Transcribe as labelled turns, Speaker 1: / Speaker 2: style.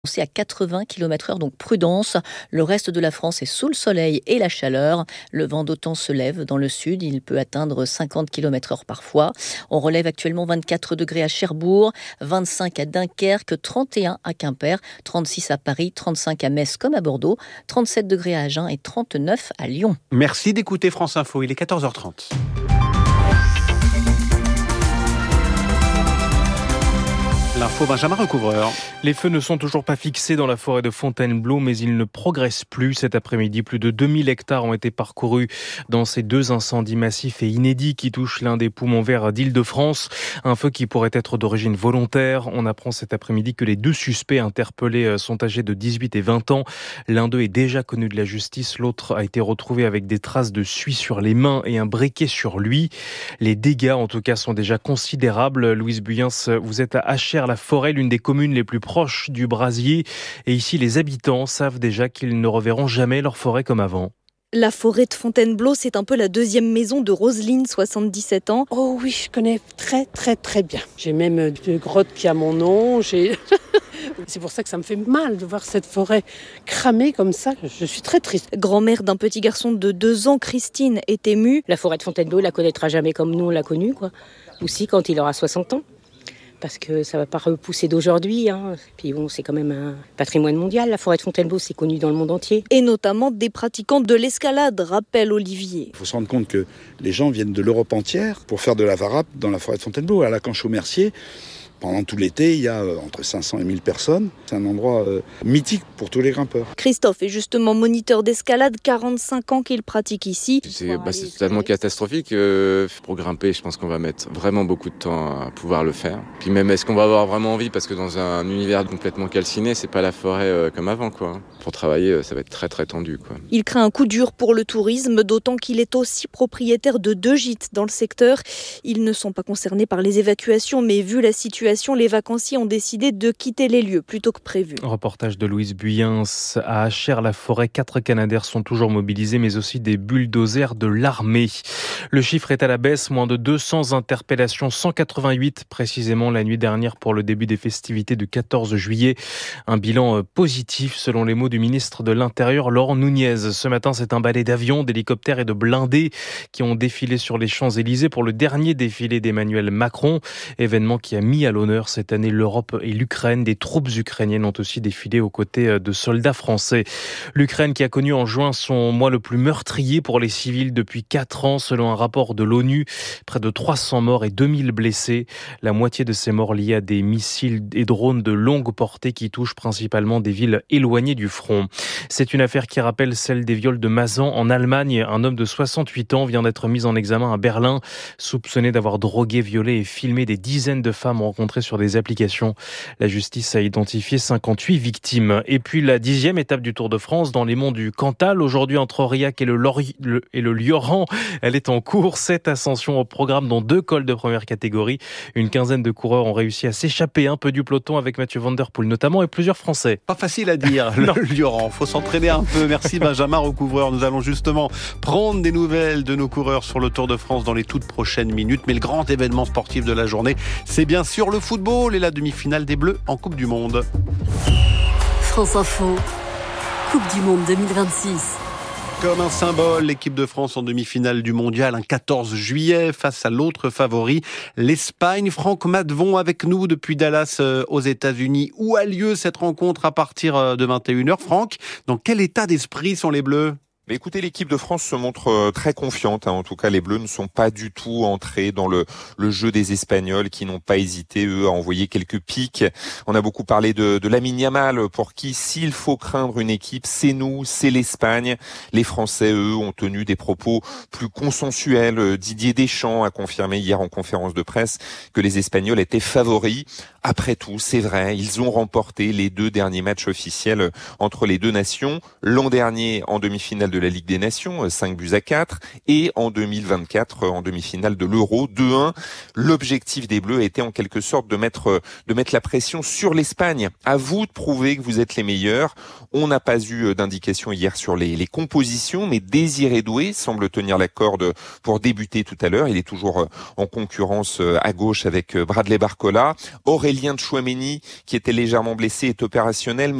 Speaker 1: C'est à 80 km/h, donc prudence. Le reste de la France est sous le soleil et la chaleur. Le vent d'automne se lève dans le sud. Il peut atteindre 50 km/h parfois. On relève actuellement 24 degrés à Cherbourg, 25 à Dunkerque, 31 à Quimper, 36 à Paris, 35 à Metz comme à Bordeaux, 37 degrés à Agen et 39 à Lyon.
Speaker 2: Merci d'écouter France Info. Il est 14h30. L'info Benjamin Recouvreur.
Speaker 3: Les feux ne sont toujours pas fixés dans la forêt de Fontainebleau, mais ils ne progressent plus. Cet après-midi, plus de 2000 hectares ont été parcourus dans ces deux incendies massifs et inédits qui touchent l'un des poumons verts d'Île-de-France. Un feu qui pourrait être d'origine volontaire. On apprend cet après-midi que les deux suspects interpellés sont âgés de 18 et 20 ans. L'un d'eux est déjà connu de la justice. L'autre a été retrouvé avec des traces de suie sur les mains et un briquet sur lui. Les dégâts, en tout cas, sont déjà considérables. Louise Buyens, vous êtes à Achères-la-Forêt, l'une des communes les plus proches du brasier. Et ici, les habitants savent déjà qu'ils ne reverront jamais leur forêt comme avant.
Speaker 4: La forêt de Fontainebleau, c'est un peu la deuxième maison de Roselyne, 77 ans.
Speaker 5: Oh oui, je connais très bien. J'ai même une grotte qui a mon nom. C'est pour ça que ça me fait mal de voir cette forêt cramée comme ça. Je suis très triste.
Speaker 4: Grand-mère d'un petit garçon de 2 ans, Christine, est émue.
Speaker 6: La forêt de Fontainebleau, il la connaîtra jamais comme nous on l'a connue, quoi. Aussi quand il aura 60 ans. Parce que ça ne va pas repousser d'aujourd'hui. Puis bon, c'est quand même un patrimoine mondial. La forêt de Fontainebleau, c'est connu dans le monde entier.
Speaker 4: Et notamment des pratiquants de l'escalade, rappelle Olivier.
Speaker 7: Il faut se rendre compte que les gens viennent de l'Europe entière pour faire de la varap dans la forêt de Fontainebleau. À la Canche-au-Mercier, pendant tout l'été, il y a entre 500 et 1000 personnes. C'est un endroit mythique pour tous les grimpeurs.
Speaker 4: Christophe est justement moniteur d'escalade, 45 ans qu'il pratique ici.
Speaker 8: C'est totalement catastrophique. Pour grimper, je pense qu'on va mettre vraiment beaucoup de temps à pouvoir le faire. Puis même, est-ce qu'on va avoir vraiment envie ? Parce que dans un univers complètement calciné, c'est pas la forêt comme avant, quoi. Pour travailler, ça va être très très tendu, quoi.
Speaker 4: Il craint un coup dur pour le tourisme, d'autant qu'il est aussi propriétaire de 2 gîtes dans le secteur. Ils ne sont pas concernés par les évacuations, mais vu la situation, les vacanciers ont décidé de quitter les lieux plutôt que prévu.
Speaker 3: Reportage de Louise Buyens. À Achères-la-Forêt, 4 Canadair sont toujours mobilisés, mais aussi des bulldozers de l'armée. Le chiffre est à la baisse, moins de 200 interpellations, 188 précisément la nuit dernière pour le début des festivités du 14 juillet. Un bilan positif selon les mots du ministre de l'Intérieur, Laurent Nunez. Ce matin, c'est un balai d'avions, d'hélicoptères et de blindés qui ont défilé sur les Champs-Élysées pour le dernier défilé d'Emmanuel Macron, événement qui a mis à l'honneur cette année l'Europe et l'Ukraine. Des troupes ukrainiennes ont aussi défilé aux côtés de soldats français. L'Ukraine qui a connu en juin son mois le plus meurtrier pour les civils depuis 4 ans, selon un rapport de l'ONU. Près de 300 morts et 2000 blessés. La moitié de ces morts liés à des missiles et drones de longue portée qui touchent principalement des villes éloignées du front. C'est une affaire qui rappelle celle des viols de Mazan en Allemagne. Un homme de 68 ans vient d'être mis en examen à Berlin, soupçonné d'avoir drogué, violé et filmé des dizaines de femmes rencontrées sur des applications. La justice a identifié 58 victimes. Et puis la 10e étape du Tour de France dans les monts du Cantal. Aujourd'hui entre Aurillac et le Lioran. Elle est en cours. 7 ascensions au programme dont 2 cols de première catégorie. Une quinzaine de coureurs ont réussi à s'échapper un peu du peloton avec Mathieu Van Der Poel notamment et plusieurs Français.
Speaker 2: Pas facile à dire, le Lioran. Faut s'entraîner un peu. Merci Benjamin Recouvreur. Nous allons justement prendre des nouvelles de nos coureurs sur le Tour de France dans les toutes prochaines minutes. Mais le grand événement sportif de la journée, c'est bien sûr le football et la demi-finale des Bleus en Coupe du Monde.
Speaker 9: France Info, Coupe du Monde 2026.
Speaker 2: Comme un symbole, l'équipe de France en demi-finale du mondial, un 14 juillet, face à l'autre favori, l'Espagne. Franck Maddevon avec nous depuis Dallas aux États-Unis. Où a lieu cette rencontre à partir de 21h? Franck, dans quel état d'esprit sont les Bleus?
Speaker 10: Écoutez, l'équipe de France se montre très confiante. En tout cas, les Bleus ne sont pas du tout entrés dans le jeu des Espagnols qui n'ont pas hésité, eux, à envoyer quelques piques. On a beaucoup parlé de Lamine Yamal, pour qui, s'il faut craindre une équipe, c'est nous, c'est l'Espagne. Les Français, eux, ont tenu des propos plus consensuels. Didier Deschamps a confirmé hier en conférence de presse que les Espagnols étaient favoris. Après tout, c'est vrai, ils ont remporté les 2 derniers matchs officiels entre les deux nations. L'an dernier, en demi-finale de la Ligue des Nations, 5-4, et en 2024, en demi-finale de l'Euro, 2-1. L'objectif des Bleus était en quelque sorte de mettre la pression sur l'Espagne. À vous de prouver que vous êtes les meilleurs. On n'a pas eu d'indication hier sur les compositions, mais Désiré Doué semble tenir la corde pour débuter tout à l'heure. Il est toujours en concurrence à gauche avec Bradley Barcola. Aurélien Aurélien Tchouaméni, qui était légèrement blessé, est opérationnel,